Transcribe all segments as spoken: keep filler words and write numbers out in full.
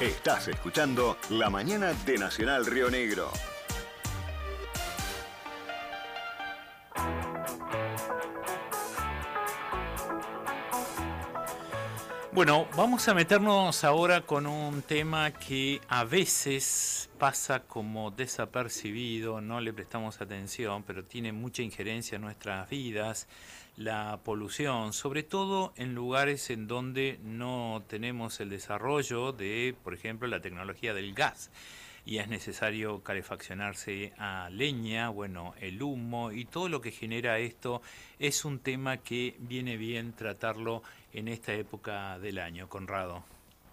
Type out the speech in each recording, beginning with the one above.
Estás escuchando La Mañana de Nacional Río Negro. Bueno, vamos a meternos ahora con un tema que a veces pasa como desapercibido, no le prestamos atención, pero tiene mucha injerencia en nuestras vidas, la polución, sobre todo en lugares en donde no tenemos el desarrollo de, por ejemplo, la tecnología del gas. Y es necesario calefaccionarse a leña, bueno, el humo y todo lo que genera esto es un tema que viene bien tratarlo en esta época del año. Conrado.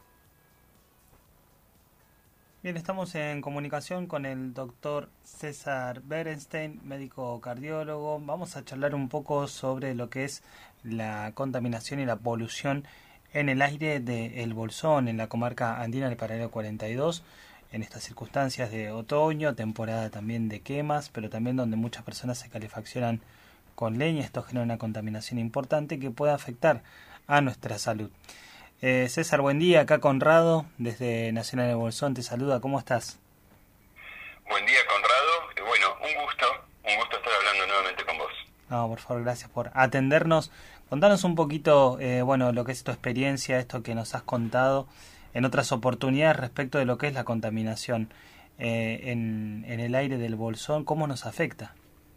Bien, estamos en comunicación con el doctor César Berenstein, médico cardiólogo. Vamos a charlar un poco sobre lo que es la contaminación y la polución en el aire de El Bolsón, en la comarca andina del paralelo cuarenta y dos, en estas circunstancias de otoño, temporada también de quemas, pero también donde muchas personas se calefaccionan con leña. Esto genera una contaminación importante que puede afectar a nuestra salud. Eh, César, buen día, acá Conrado, desde Nacional del Bolsón, te saluda, ¿cómo estás? Buen día, Conrado. Eh, bueno, un gusto, un gusto estar hablando nuevamente con vos. No, por favor, gracias por atendernos. Contanos un poquito, eh, bueno, lo que es tu experiencia, esto que nos has contado en otras oportunidades respecto de lo que es la contaminación eh, en, en el aire del Bolsón, ¿cómo nos afecta?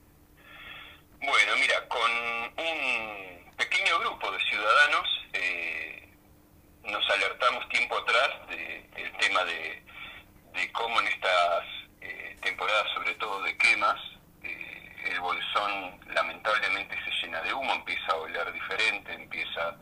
Bueno, mira, con un pequeño grupo de ciudadanos eh, nos alertamos tiempo atrás del de, tema de, de cómo en estas eh, temporadas, sobre todo de quemas, eh, el Bolsón lamentablemente se llena de humo, empieza a oler diferente, empieza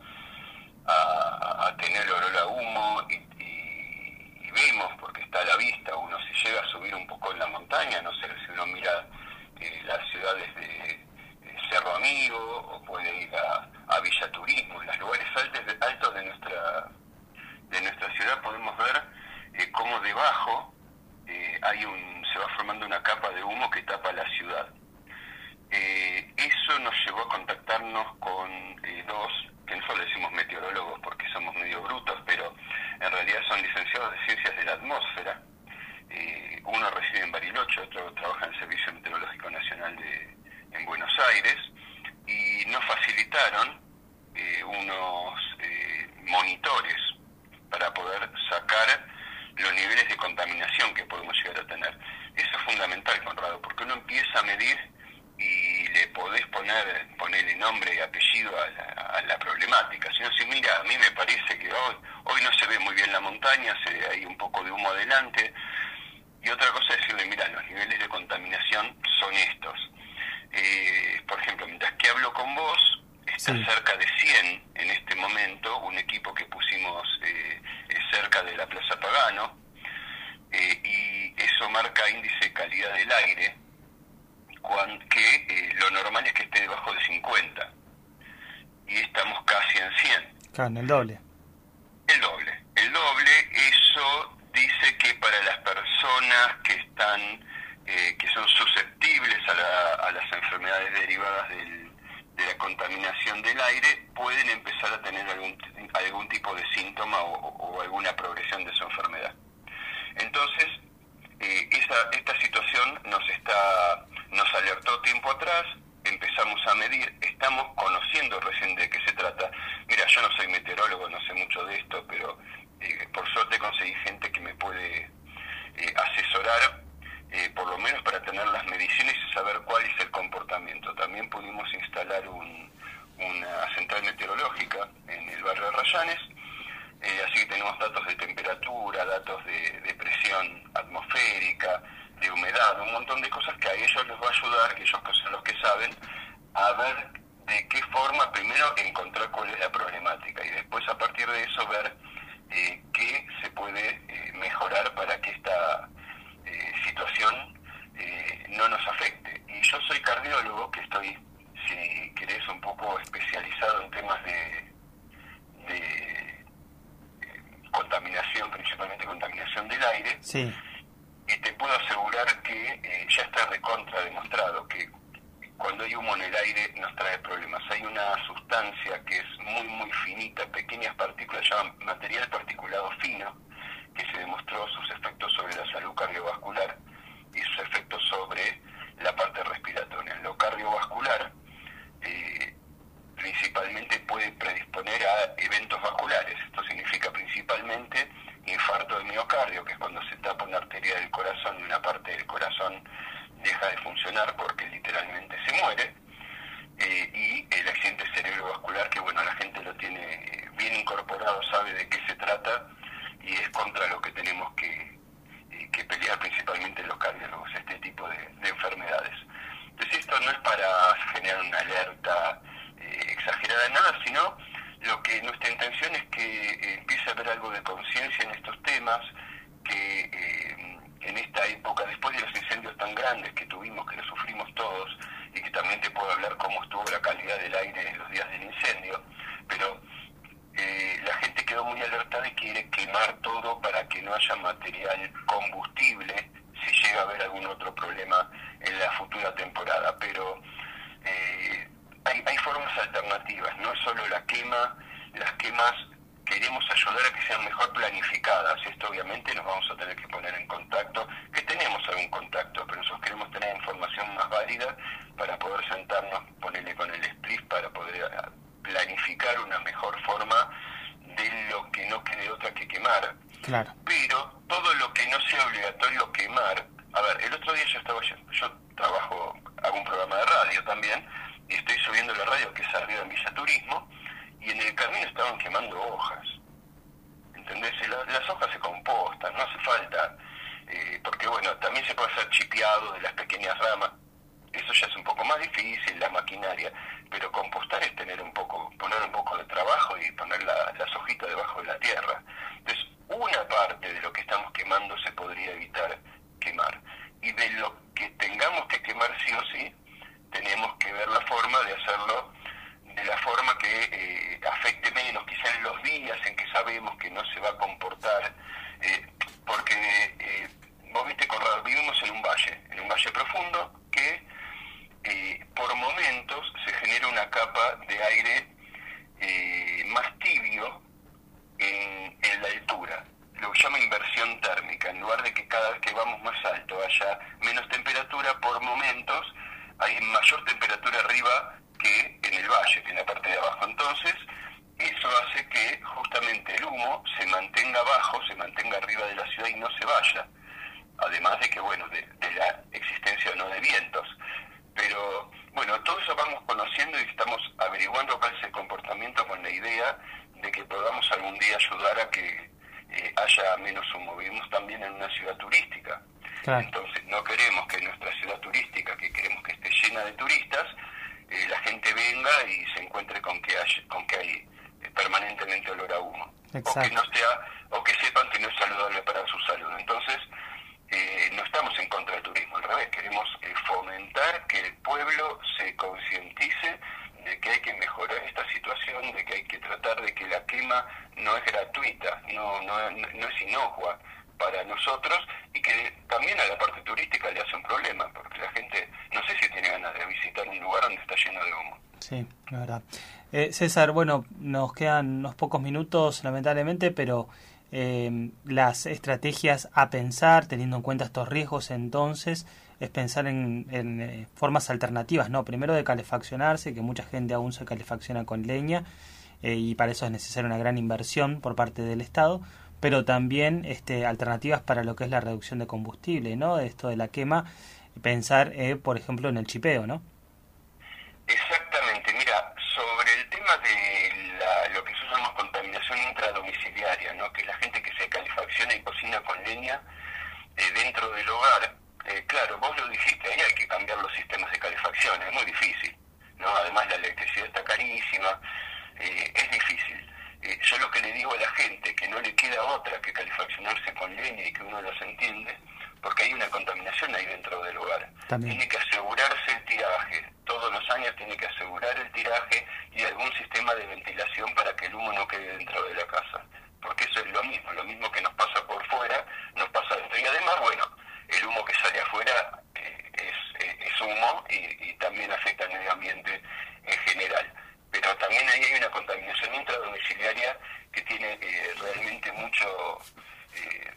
a, a tener olor a humo y, y, y vemos, porque está a la vista, uno se llega a subir un poco en la montaña, no sé si uno mira eh, las ciudades de Cerro Amigo o puede ir a, a Villa Turismo, en los lugares altos de, altos de nuestra de nuestra ciudad podemos ver eh, cómo debajo eh, hay un se va formando una capa de humo que tapa la ciudad. Eh, eso nos llevó a contactarnos con eh, dos, que no solo decimos meteorólogos porque somos medio brutos, pero en realidad son licenciados de Ciencias de la Atmósfera. Eh, uno reside en Bariloche, otro trabaja en el Servicio Meteorológico Nacional de en Buenos Aires, y nos facilitaron eh, unos eh, monitores para poder sacar los niveles de contaminación que podemos llegar a tener. Eso es fundamental, Conrado, porque uno empieza a medir y le podés poner ponerle nombre y apellido a la, a la problemática. Si no, si mira, a mí me parece que hoy, hoy no se ve muy bien la montaña, se ve ahí un poco de humo adelante, y otra cosa es decirle, mira, los niveles de contaminación son estos. Eh, por ejemplo, mientras que hablo con vos, está sí. cerca de cien en este momento, un equipo que pusimos eh, cerca de la Plaza Pagano, eh, y eso marca índice de calidad del aire, cuando, que eh, lo normal es que esté debajo de cincuenta, y estamos casi en cien. Claro, el doble. El doble. El doble, eso dice que para las personas que están... Eh, que son susceptibles a, la, a las enfermedades derivadas del, de la contaminación del aire, pueden empezar a tener algún, algún tipo de síntoma o, o alguna progresión de su enfermedad. Entonces, eh, esa, esta situación nos, está, nos alertó tiempo atrás, empezamos a medir, estamos conociendo recién de qué se trata. Mira, yo no soy meteorólogo, no sé mucho de esto, pero eh, por suerte conseguí gente que me puede eh, asesorar, Eh, por lo menos para tener las mediciones y saber cuál es el comportamiento. También pudimos instalar un, una central meteorológica en el barrio de Rayanes, eh, así que tenemos datos de temperatura, datos de, de presión atmosférica, de humedad, un montón de cosas que a ellos les va a ayudar, que ellos son los que saben, a ver de qué forma primero encontrar cuál es la problemática y después a partir de eso ver eh, qué se puede eh, mejorar para que esta Eh, situación eh, no nos afecte. Y yo soy cardiólogo, que estoy, si querés, un poco especializado en temas de, de eh, contaminación, principalmente contaminación del aire, sí. Y te puedo asegurar que eh, ya está recontra demostrado que cuando hay humo en el aire nos trae problemas. Hay una sustancia que es muy muy finita, pequeñas partículas, llaman material particulado fino, que se demostró sus efectos sobre la salud cardiovascular y sus efectos sobre la parte respiratoria. En lo cardiovascular, eh, principalmente puede predisponer a eventos vasculares. Esto significa principalmente infarto de miocardio, que es cuando se tapa una arteria del corazón y una parte del corazón deja de funcionar porque literalmente se muere, eh, y el accidente cerebrovascular, que bueno, la gente lo tiene bien incorporado, sabe de qué se trata y es contra lo que tenemos que, eh, que pelear principalmente los cardiólogos, este tipo de, de enfermedades. Entonces esto no es para generar una alerta eh, exagerada en nada, sino lo que nuestra intención es que eh, empiece a haber algo de conciencia en estos temas, que eh, en esta época, después de los incendios tan grandes que tuvimos, que los sufrimos todos, y que también te puedo hablar cómo estuvo la calidad del aire en los días del incendio, pero eh, la gente quedó muy alertada y quiere quemar todo para que no haya material combustible si llega a haber algún otro problema en la futura temporada. Pero eh, hay, hay formas alternativas, no es solo la quema. Las quemas queremos ayudar a que sean mejor planificadas. Esto obviamente nos vamos a tener que poner en contacto, que tenemos algún contacto, pero nosotros queremos tener información más válida para poder sentarnos, ponerle con el split, para poder planificar una mejor forma de lo que no quede otra que quemar. Claro. Pero todo lo que no sea obligatorio quemar. A ver, el otro día yo estaba, yo, yo trabajo, hago un programa de radio también, y estoy subiendo la radio que es arriba en Villa Turismo, y en el camino estaban quemando hojas. ¿Entendés? La, las hojas se compostan, no hace falta, eh, porque bueno, también se puede hacer chipeado de las pequeñas ramas. Eso ya es un poco más difícil, la maquinaria, pero compostar es tener un poco, poner un poco de trabajo y poner la, las hojitas debajo de la tierra. Entonces, una parte de lo que estamos quemando se podría evitar quemar. Y de lo que tengamos que quemar sí o sí, tenemos que ver la forma de hacerlo de la forma que eh, afecte menos, quizás en los días en que sabemos que no se va a comportar, eh, porque eh, vos viste, Conrado, vivimos en un valle, en un valle profundo que eh, por momentos se genera una capa de aire eh, más tibio en, en la altura, lo que llama inversión térmica. En lugar de que cada vez que vamos más alto haya menos temperatura, por momentos hay mayor temperatura arriba que en el valle, que en la parte de abajo. Entonces, eso hace que justamente el humo se mantenga abajo, se mantenga arriba de la ciudad y no se vaya. Además de que, bueno, de, de la existencia o no de vientos. Pero, bueno, todo eso vamos conociendo y estamos averiguando cuál es el comportamiento con la idea de que podamos algún día ayudar a que eh, haya menos humo. Vivimos también en una ciudad turística. Claro. Entonces, no queremos que nuestra ciudad turística, que queremos que esté llena de turistas, Eh, la gente venga y se encuentre con que hay, con que hay eh, permanentemente olor a humo. Exacto. O que no sea, o que sepan que no es saludable para su salud. Entonces, eh, no estamos en contra del turismo, al revés, queremos eh, fomentar que el pueblo se concientice de que hay que mejorar esta situación, de que hay que tratar de que la quema no es gratuita, no, no, no es inocua para nosotros, y que también a la parte turística le hace un problema, porque la gente, no sé si tiene ganas de visitar un lugar donde está lleno de humo. Sí, la verdad. Eh, César, bueno, nos quedan unos pocos minutos, lamentablemente, pero eh, las estrategias a pensar, teniendo en cuenta estos riesgos, entonces, es pensar en, en eh, formas alternativas, ¿no? Primero de calefaccionarse, que mucha gente aún se calefacciona con leña, eh, y para eso es necesaria una gran inversión por parte del Estado, pero también este, alternativas para lo que es la reducción de combustible, ¿no? Esto de la quema, pensar, eh, por ejemplo, en el chipeo, ¿no? Exactamente. Mira, sobre el tema de la, lo que nosotros llamamos contaminación intradomiciliaria, ¿no? Que es la gente que se calefacciona y cocina con leña eh, dentro del hogar. Eh, claro, vos lo dijiste, ahí hay que cambiar los sistemas de calefacción, es muy difícil, ¿no? Además la electricidad está carísima, eh, es difícil. Eh, yo lo que le digo a la gente, que no le queda otra que calefaccionarse con leña y que uno los entiende, porque hay una contaminación ahí dentro del hogar. También. Tiene que asegurarse el tiraje, todos los años tiene que asegurar el tiraje y algún sistema de ventilación para que el humo no quede dentro de la casa. Porque eso es lo mismo, lo mismo que nos pasa por fuera, nos pasa dentro. Y además, bueno, el humo que sale afuera eh, es, eh, es humo y, y también afecta al medio ambiente en general. Pero también ahí hay una contaminación intradomiciliaria que tiene eh, realmente mucho, eh,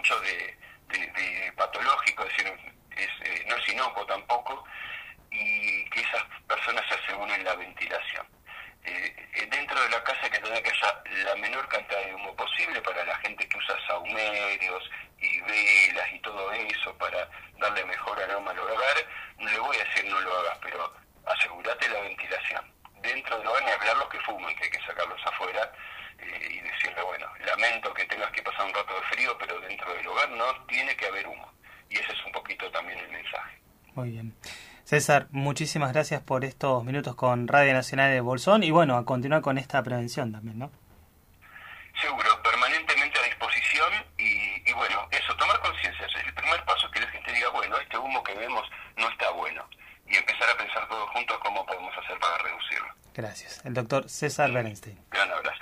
mucho de, de, de patológico, es decir, es, eh, no es inocuo tampoco, y que esas personas se aseguren la ventilación. Eh, dentro de la casa hay que tener que haya la menor cantidad de humo posible para la gente que usa sahumerios y velas y todo eso para darle mejor aroma al hogar. No le voy a decir no lo hagas, pero asegúrate la ventilación. Dentro del hogar, ni hablar los que fuman, que hay que sacarlos afuera eh, y decirle, bueno, lamento que tengas que pasar un rato de frío, pero dentro del hogar no tiene que haber humo. Y ese es un poquito también el mensaje. Muy bien. César, muchísimas gracias por estos minutos con Radio Nacional de Bolsón y bueno, a continuar con esta prevención también, ¿no? Seguro, permanentemente a disposición y, y bueno, eso, tomar conciencia, es el primer paso, que la gente diga, bueno, este humo que vemos no está bueno y empezar a pensar todos juntos cómo podemos hacer para reducirlo. Gracias. El doctor César Berenstein. Gran abrazo.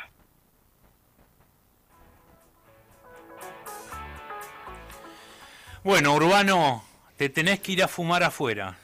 Bueno, Urbano, te tenés que ir a fumar afuera.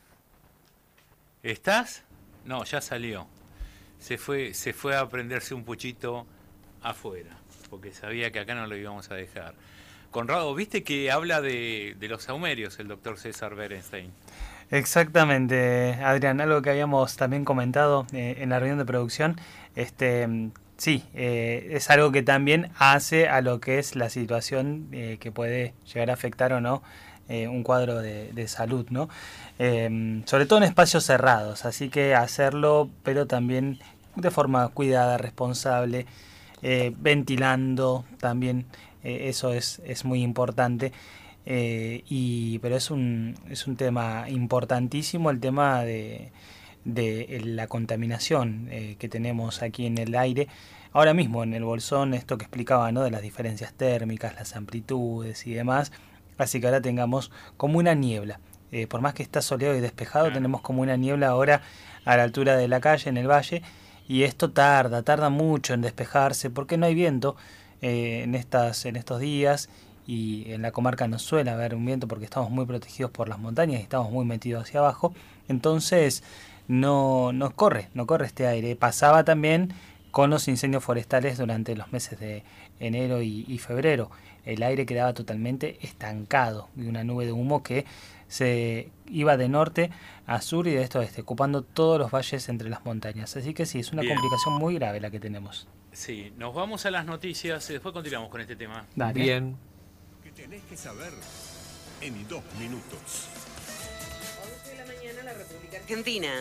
¿Estás? No, ya salió. Se fue, se fue a prenderse un puchito afuera, porque sabía que acá no lo íbamos a dejar. Conrado, ¿viste que habla de, de los sahumerios el doctor César Berenstein? Exactamente, Adrián, algo que habíamos también comentado eh, en la reunión de producción. Este, sí, eh, es algo que también hace a lo que es la situación eh, que puede llegar a afectar o no eh, un cuadro de, de salud, ¿no? Eh, sobre todo en espacios cerrados, así que hacerlo, pero también de forma cuidada, responsable, eh, ventilando también, eh, eso es, es muy importante. Eh, y pero es un es un tema importantísimo el tema de, de la contaminación eh, que tenemos aquí en el aire ahora mismo en el Bolsón, esto que explicaba, ¿no?, de las diferencias térmicas, las amplitudes y demás, así que ahora tengamos como una niebla, eh, por más que está soleado y despejado, claro, tenemos como una niebla ahora a la altura de la calle, en el valle, y esto tarda, tarda mucho en despejarse porque no hay viento eh, en estas en estos días. Y en la comarca no suele haber un viento porque estamos muy protegidos por las montañas y estamos muy metidos hacia abajo, entonces no, no corre, no corre este aire. Pasaba también con los incendios forestales durante los meses de enero y, y febrero, el aire quedaba totalmente estancado y una nube de humo que se iba de norte a sur y de esto a este, ocupando todos los valles entre las montañas, así que sí, es una Bien. complicación muy grave la que tenemos. Sí, nos vamos a las noticias y después continuamos con este tema. Dale. Bien. Tenés que saber en dos minutos. once de la mañana, la República Argentina.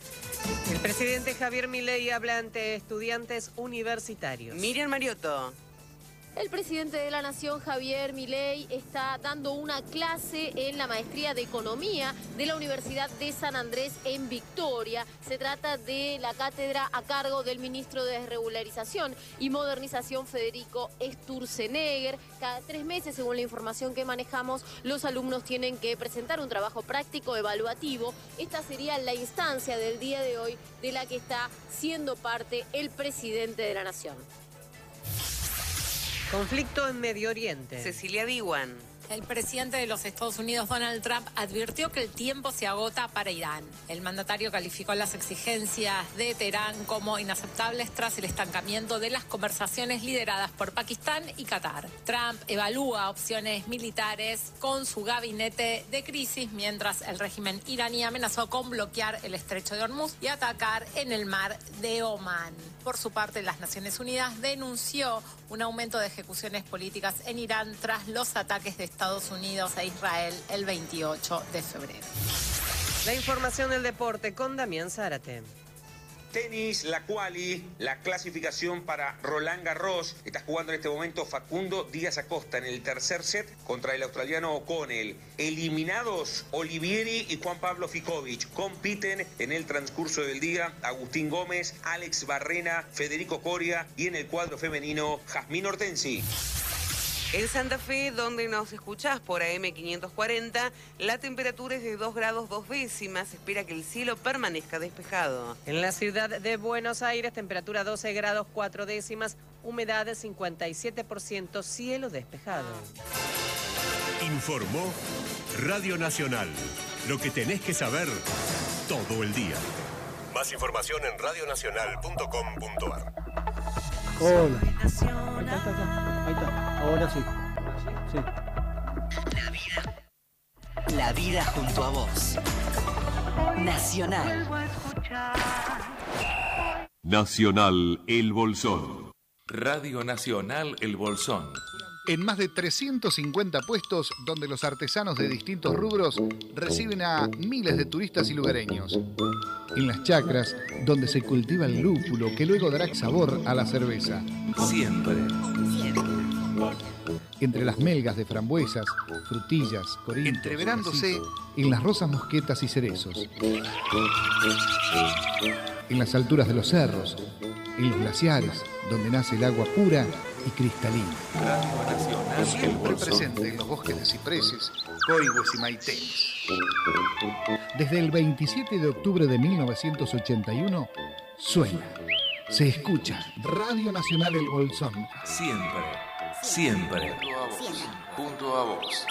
El presidente Javier Milei habla ante estudiantes universitarios. Miriam Mariotto. El presidente de la Nación, Javier Milei, está dando una clase en la maestría de Economía de la Universidad de San Andrés en Victoria. Se trata de la cátedra a cargo del ministro de Desregularización y Modernización, Federico Sturzenegger. Cada tres meses, según la información que manejamos, los alumnos tienen que presentar un trabajo práctico evaluativo. Esta sería la instancia del día de hoy de la que está siendo parte el presidente de la Nación. Conflicto en Medio Oriente. Cecilia Diwan. El presidente de los Estados Unidos, Donald Trump, advirtió que el tiempo se agota para Irán. El mandatario calificó las exigencias de Teherán como inaceptables tras el estancamiento de las conversaciones lideradas por Pakistán y Qatar. Trump evalúa opciones militares con su gabinete de crisis, mientras el régimen iraní amenazó con bloquear el estrecho de Hormuz y atacar en el mar de Omán. Por su parte, las Naciones Unidas denunció un aumento de ejecuciones políticas en Irán tras los ataques de Estados Unidos a Israel el veintiocho de febrero. La información del deporte con Damián Zárate. Tenis, la quali, la clasificación para Roland Garros. Está jugando en este momento Facundo Díaz Acosta en el tercer set contra el australiano O'Connell. Eliminados Olivieri y Juan Pablo Ficovich. Compiten en el transcurso del día Agustín Gómez, Alex Barrena, Federico Coria y en el cuadro femenino Jazmín Hortensi. En Santa Fe, donde nos escuchás por A M quinientos cuarenta, la temperatura es de dos grados dos décimas. Se espera que el cielo permanezca despejado. En la ciudad de Buenos Aires, temperatura doce grados cuatro décimas, humedad de cincuenta y siete por ciento, cielo despejado. Informó Radio Nacional. Lo que tenés que saber todo el día. Más información en radio nacional punto com punto a r. Hola. Ahí está, ahí está, ahí está. Ahora sí. Sí. La vida. La vida junto a vos. Nacional. Nacional El Bolsón. Radio Nacional El Bolsón. En más de trescientos cincuenta puestos donde los artesanos de distintos rubros reciben a miles de turistas y lugareños. En las chacras, donde se cultiva el lúpulo que luego dará sabor a la cerveza. Siempre. Entre las melgas de frambuesas, frutillas, corintios, entreverándose en las rosas mosquetas y cerezos. En las alturas de los cerros, en los glaciares, donde nace el agua pura y cristalina. Radio Nacional Siempre presente en los bosques de cipreses, coigües y maitenes. Desde el veintisiete de octubre de mil novecientos ochenta y uno, suena, se escucha Radio Nacional El Bolsón. Siempre, siempre, junto a vos.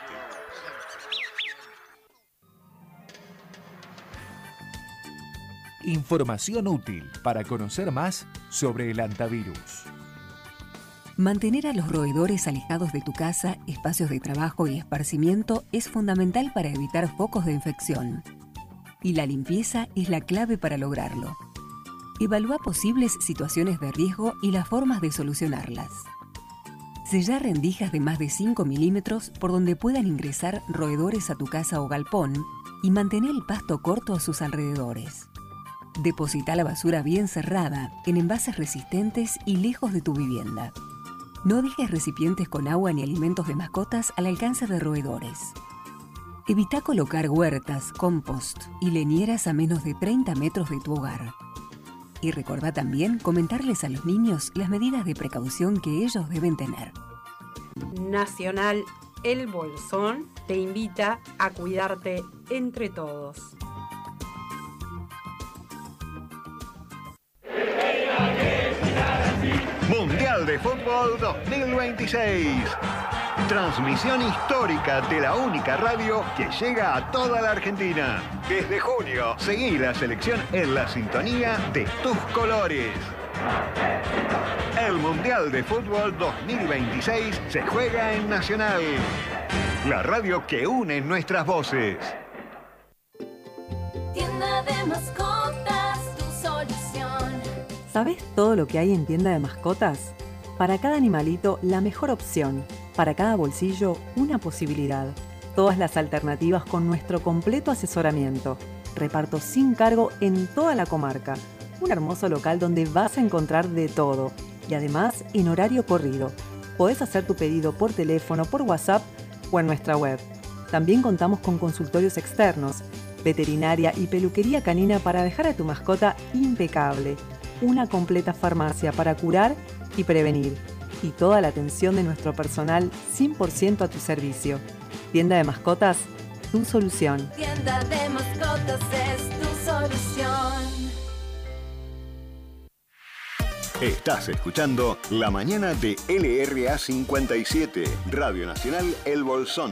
Información útil para conocer más sobre el hantavirus. Mantener a los roedores alejados de tu casa, espacios de trabajo y esparcimiento es fundamental para evitar focos de infección. Y la limpieza es la clave para lograrlo. Evalúa posibles situaciones de riesgo y las formas de solucionarlas. Sellar rendijas de más de cinco milímetros por donde puedan ingresar roedores a tu casa o galpón y mantener el pasto corto a sus alrededores. Deposita la basura bien cerrada, en envases resistentes y lejos de tu vivienda. No dejes recipientes con agua ni alimentos de mascotas al alcance de roedores. Evita colocar huertas, compost y leñeras a menos de treinta metros de tu hogar. Y recordá también comentarles a los niños las medidas de precaución que ellos deben tener. Nacional El Bolsón te invita a cuidarte entre todos. Mundial de Fútbol dos mil veintiséis. Transmisión histórica de la única radio que llega a toda la Argentina. Desde junio, seguí la selección en la sintonía de tus colores. El Mundial de Fútbol dos mil veintiséis se juega en Nacional, la radio que une nuestras voces. Tienda de mascotas, tu solución. ¿Sabes todo lo que hay en tienda de mascotas? Para cada animalito, la mejor opción. Para cada bolsillo, una posibilidad. Todas las alternativas con nuestro completo asesoramiento. Reparto sin cargo en toda la comarca. Un hermoso local donde vas a encontrar de todo. Y además, en horario corrido. Podés hacer tu pedido por teléfono, por WhatsApp o en nuestra web. También contamos con consultorios externos, veterinaria y peluquería canina para dejar a tu mascota impecable. Una completa farmacia para curar y prevenir. Y toda la atención de nuestro personal cien por ciento a tu servicio. Tienda de mascotas, tu solución. Tienda de mascotas es tu solución. Estás escuchando La Mañana de L R A cincuenta y siete, Radio Nacional El Bolsón.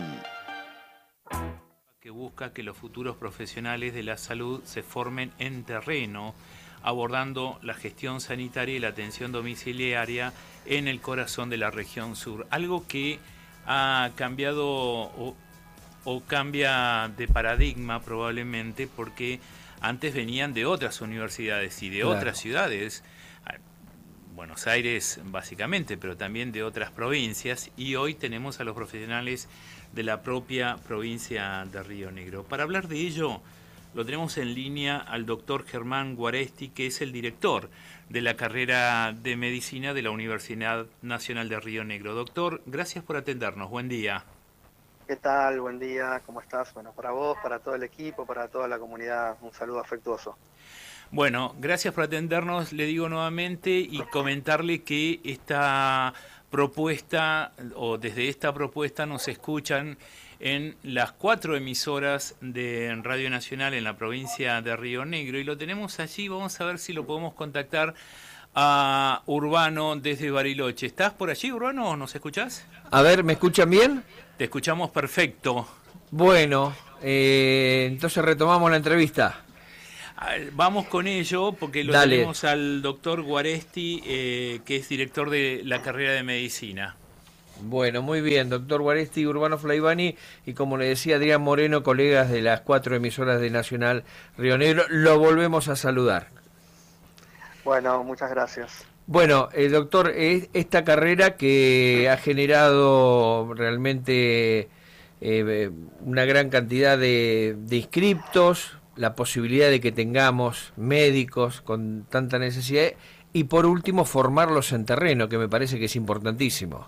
Que busca que los futuros profesionales de la salud se formen en terreno, abordando la gestión sanitaria y la atención domiciliaria en el corazón de la región sur. Algo que ha cambiado o, o cambia de paradigma probablemente porque antes venían de otras universidades y de claro. otras ciudades, Buenos Aires básicamente, pero también de otras provincias, y hoy tenemos a los profesionales de la propia provincia de Río Negro. Para hablar de ello, lo tenemos en línea al doctor Germán Guaresti, que es el director de la carrera de Medicina de la Universidad Nacional de Río Negro. Doctor, gracias por atendernos. Buen día. ¿Qué tal? Buen día. ¿Cómo estás? Bueno, para vos, para todo el equipo, para toda la comunidad, un saludo afectuoso. Bueno, gracias por atendernos, le digo nuevamente, y comentarle que esta propuesta, o desde esta propuesta nos escuchan en las cuatro emisoras de Radio Nacional en la provincia de Río Negro, y lo tenemos allí. Vamos a ver si lo podemos contactar a Urbano desde Bariloche. ¿Estás por allí, Urbano? ¿Nos escuchás? A ver, ¿me escuchan bien? Te escuchamos perfecto. Bueno, eh, entonces retomamos la entrevista. Vamos con ello, porque lo Dale. tenemos al doctor Guaresti, eh, que es director de la carrera de Medicina. Bueno, muy bien, doctor Guaresti, Urbano Flaivani, y como le decía Adrián Moreno, colegas de las cuatro emisoras de Nacional Río Negro, lo volvemos a saludar. Bueno, muchas gracias. Bueno, eh, doctor, eh, esta carrera que ha generado realmente eh, una gran cantidad de, de inscriptos, la posibilidad de que tengamos médicos con tanta necesidad, y por último formarlos en terreno, que me parece que es importantísimo.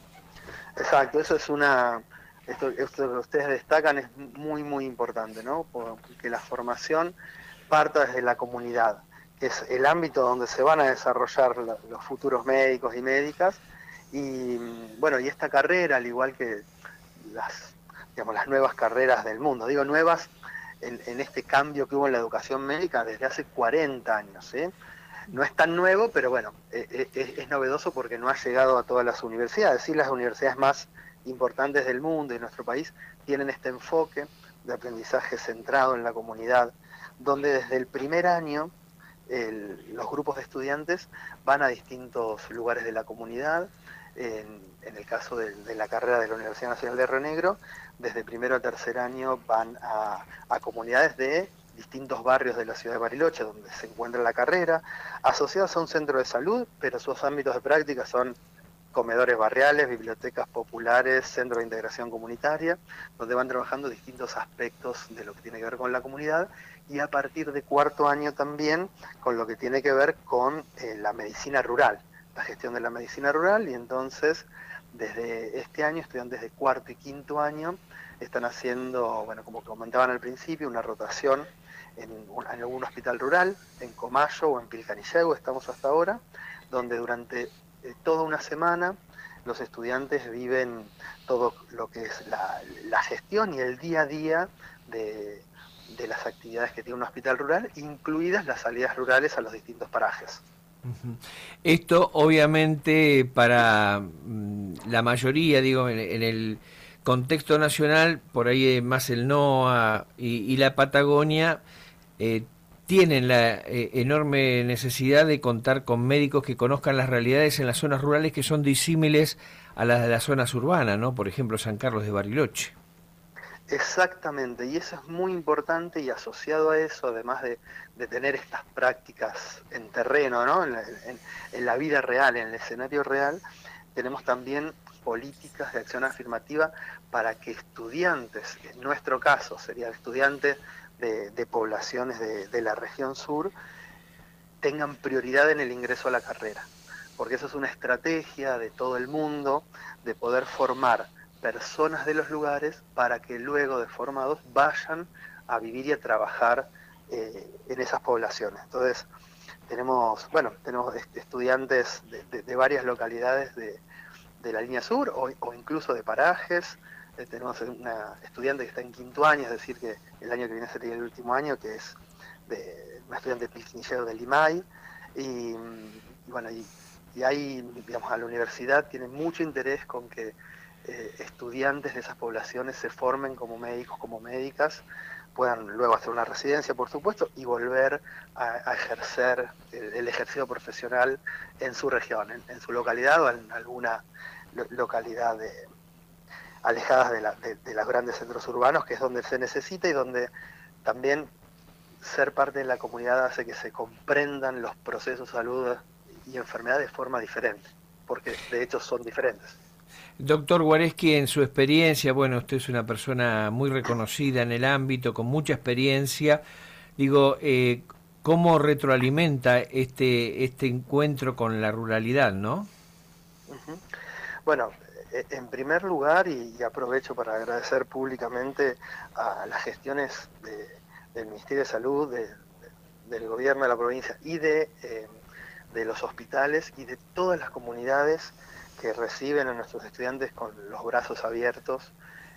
Exacto, eso es una, esto, esto que ustedes destacan es muy, muy importante, ¿no? Porque la formación parta desde la comunidad, que es el ámbito donde se van a desarrollar la, los futuros médicos y médicas, y bueno, y esta carrera, al igual que las, digamos, las nuevas carreras del mundo, digo nuevas en, en este cambio que hubo en la educación médica desde hace cuarenta años, ¿eh? No es tan nuevo, pero bueno, es, es, es novedoso porque no ha llegado a todas las universidades. Sí, las universidades más importantes del mundo y nuestro país tienen este enfoque de aprendizaje centrado en la comunidad, donde desde el primer año el, los grupos de estudiantes van a distintos lugares de la comunidad. En, en el caso de, de la carrera de la Universidad Nacional de Río Negro, desde primero a tercer año van a, a comunidades de distintos barrios de la ciudad de Bariloche, donde se encuentra la carrera, asociados a un centro de salud, pero sus ámbitos de práctica son comedores barriales, bibliotecas populares, centros de integración comunitaria, donde van trabajando distintos aspectos de lo que tiene que ver con la comunidad, y a partir de cuarto año también con lo que tiene que ver con eh, la medicina rural, la gestión de la medicina rural, y entonces desde este año estudiantes de cuarto y quinto año están haciendo, bueno, como comentaban al principio, una rotación en, un, en algún hospital rural, en Comayo o en Pilcanillego, estamos hasta ahora, donde durante eh, toda una semana los estudiantes viven todo lo que es la, la gestión y el día a día de, de las actividades que tiene un hospital rural, incluidas las salidas rurales a los distintos parajes. Esto obviamente para mm, la mayoría, digo, en, en el contexto nacional, por ahí más el NOA y, y la Patagonia, eh, tienen la eh, enorme necesidad de contar con médicos que conozcan las realidades en las zonas rurales que son disímiles a las de las zonas urbanas, ¿no? Por ejemplo, San Carlos de Bariloche. Exactamente, y eso es muy importante, y asociado a eso, además de, de tener estas prácticas en terreno, ¿no? en, la, en, en la vida real, en el escenario real, tenemos también políticas de acción afirmativa para que estudiantes, en nuestro caso serían estudiantes de, de poblaciones de, de la región sur, tengan prioridad en el ingreso a la carrera, porque eso es una estrategia de todo el mundo de poder formar personas de los lugares para que luego de formados vayan a vivir y a trabajar eh, en esas poblaciones. Entonces tenemos, bueno, tenemos estudiantes de, de, de varias localidades de, de la línea sur o, o incluso de parajes. Eh, tenemos una estudiante que está en quinto año, es decir que el año que viene sería el último año, que es de una estudiante de Pilquinillero del Limay, y, y bueno, y, y ahí, digamos, a la universidad tiene mucho interés con que Eh, estudiantes de esas poblaciones se formen como médicos, como médicas, puedan luego hacer una residencia, por supuesto, y volver a, a ejercer el, el ejercicio profesional en su región, en, en su localidad o en alguna lo, localidad de, alejadas de, la, de, de los grandes centros urbanos, que es donde se necesita y donde también ser parte de la comunidad hace que se comprendan los procesos de salud y enfermedad de forma diferente, porque de hecho son diferentes. Doctor Guareschi, en su experiencia, bueno, usted es una persona muy reconocida en el ámbito, con mucha experiencia, digo, eh, ¿cómo retroalimenta este este encuentro con la ruralidad, no? Uh-huh. Bueno, en primer lugar, y, y aprovecho para agradecer públicamente a las gestiones de, del Ministerio de Salud, de, de, del Gobierno de la provincia y de, eh, de los hospitales y de todas las comunidades que reciben a nuestros estudiantes con los brazos abiertos,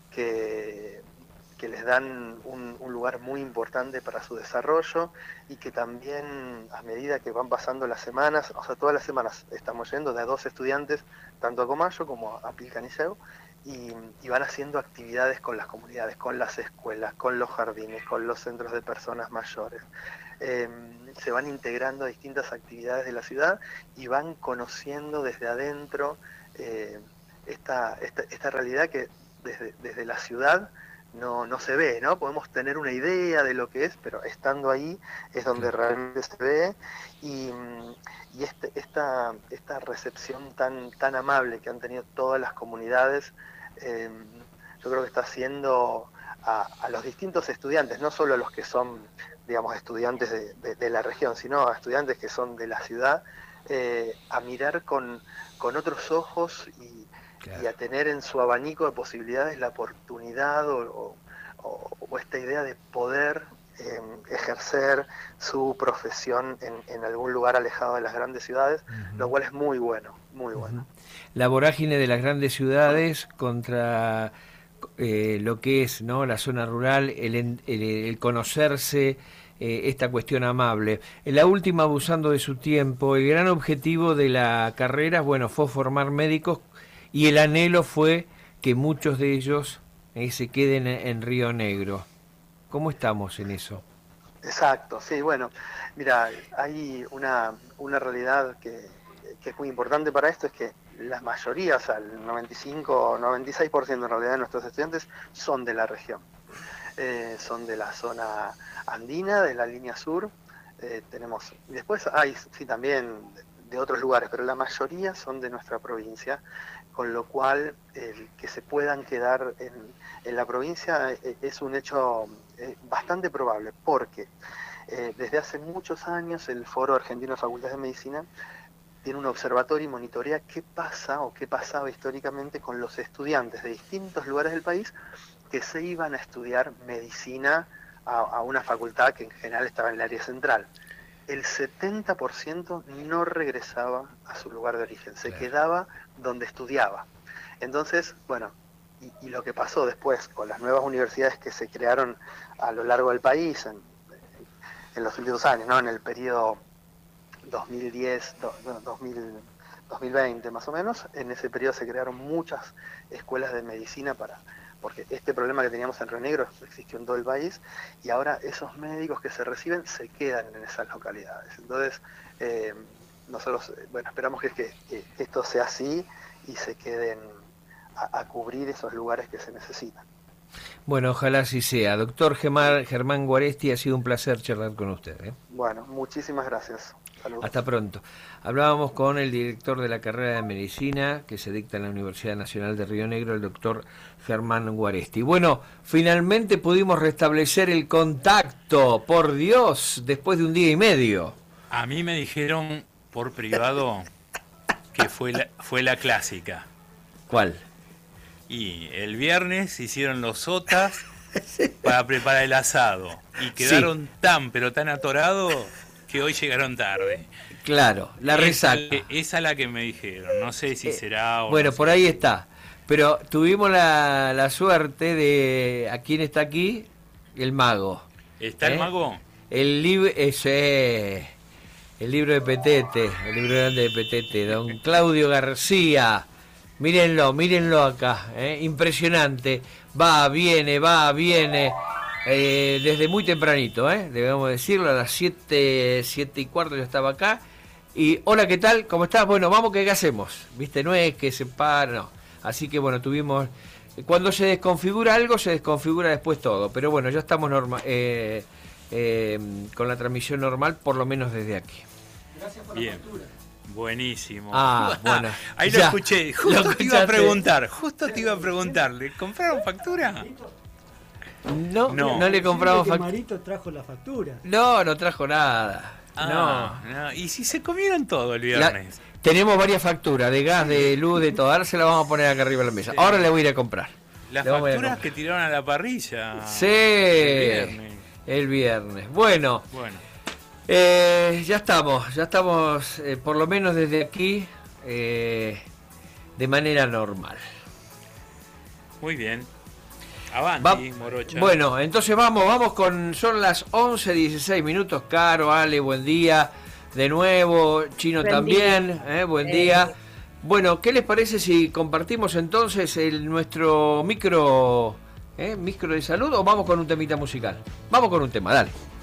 que, que les dan un, un lugar muy importante para su desarrollo, y que también a medida que van pasando las semanas, o sea, todas las semanas estamos yendo de a dos estudiantes, tanto a Comayo como a Pilcanillego, y, y van haciendo actividades con las comunidades, con las escuelas, con los jardines, con los centros de personas mayores. Eh, se van integrando a distintas actividades de la ciudad y van conociendo desde adentro eh, esta, esta, esta realidad que desde, desde la ciudad no, no se ve, ¿no? Podemos tener una idea de lo que es, pero estando ahí es donde realmente se ve, y, y este, esta, esta recepción tan, tan amable que han tenido todas las comunidades, eh, yo creo que está haciendo a, a los distintos estudiantes, no solo a los que son, digamos, estudiantes de, de, de la región, sino a estudiantes que son de la ciudad, eh, a mirar con, con otros ojos y, claro. y a tener en su abanico de posibilidades la oportunidad o, o, o esta idea de poder eh, ejercer su profesión en, en algún lugar alejado de las grandes ciudades, uh-huh. lo cual es muy bueno, muy uh-huh. bueno. La vorágine de las grandes ciudades contra eh, lo que es, ¿no?, la zona rural, el, el, el conocerse, eh, esta cuestión amable. En la última, abusando de su tiempo, el gran objetivo de la carrera, bueno, fue formar médicos, y el anhelo fue que muchos de ellos eh, se queden en, en Río Negro. ¿Cómo estamos en eso? Exacto, sí, bueno, mira, hay una, una realidad que, que es muy importante para esto, es que la mayoría, o sea, el noventa y cinco, noventa y seis por ciento en realidad de nuestros estudiantes son de la región. Eh, son de la zona andina, de la línea sur, eh, tenemos, y después hay, sí, también de, de otros lugares, pero la mayoría son de nuestra provincia, con lo cual el que se puedan quedar en, en la provincia eh, es un hecho eh, bastante probable, porque eh, desde hace muchos años el Foro Argentino de Facultades de Medicina tiene un observatorio y monitorea qué pasa o qué pasaba históricamente con los estudiantes de distintos lugares del país que se iban a estudiar medicina a, a una facultad que en general estaba en el área central. El setenta por ciento no regresaba a su lugar de origen, se claro. quedaba donde estudiaba. Entonces, bueno, y, y lo que pasó después con las nuevas universidades que se crearon a lo largo del país en, en los últimos años, ¿no?, en el periodo dos mil diez, dos mil veinte más o menos, en ese periodo se crearon muchas escuelas de medicina para, porque este problema que teníamos en Río Negro existió en todo el país, y ahora esos médicos que se reciben se quedan en esas localidades. Entonces, eh, nosotros, bueno, esperamos que, que, que esto sea así y se queden a, a cubrir esos lugares que se necesitan. Bueno, ojalá así sea. Doctor Germán, Germán Guaresti, ha sido un placer charlar con usted, ¿eh? Bueno, muchísimas gracias. Saludos. Hasta pronto. Hablábamos con el director de la carrera de Medicina que se dicta en la Universidad Nacional de Río Negro, el doctor Germán Guaresti. Bueno, finalmente pudimos restablecer el contacto, por Dios, después de un día y medio. A mí me dijeron por privado que fue la, fue la clásica. ¿Cuál? Y el viernes hicieron los sotas para preparar el asado y quedaron sí. tan pero tan atorados que hoy llegaron tarde. Claro, la resaca. Esa, esa es la que me dijeron, no sé si será o bueno, no por sé. Ahí está. Pero tuvimos la, la suerte de... ¿A quién está aquí? El mago. ¿Está ¿Eh? el mago? El libro... Ese... El libro de Petete, el libro grande de Petete, don Claudio García. Mírenlo, mírenlo acá, ¿eh? Impresionante. Va, viene, va, viene. Eh, desde muy tempranito, ¿eh? Debemos decirlo, a las siete, siete y cuarto ya estaba acá. Y, hola, ¿qué tal? ¿Cómo estás? Bueno, vamos, ¿qué hacemos? ¿Viste? No es que se para, no. Así que, bueno, tuvimos... Cuando se desconfigura algo, se desconfigura después todo. Pero bueno, ya estamos norma, eh, eh, con la transmisión normal, por lo menos desde aquí. Gracias por Bien. la factura. Buenísimo. Ah, bueno. Ahí lo ya, escuché. Justo lo te iba a preguntar. Justo te iba a preguntar. ¿Le compraron factura? No, no, no le compramos factura. Marito trajo la factura. No, no trajo nada. Ah, no. no. ¿Y si se comieron todo el viernes? La, tenemos varias facturas de gas, de luz, de todo. Ahora se las vamos a poner acá arriba de la mesa. Sí. Ahora le voy a ir a comprar. Las facturas que tiraron a la parrilla. Sí. El viernes. El viernes. Bueno. Bueno. Eh, ya estamos, ya estamos, eh, por lo menos desde aquí, eh, de manera normal. Muy bien. Avanti, Va, Morocha. Bueno, entonces vamos, vamos con, son las once dieciséis minutos. Caro, Ale, buen día. De nuevo, Chino buen también, día. Eh, buen eh. día. Bueno, ¿qué les parece si compartimos entonces el nuestro micro, eh, micro de salud o vamos con un temita musical? Vamos con un tema, dale.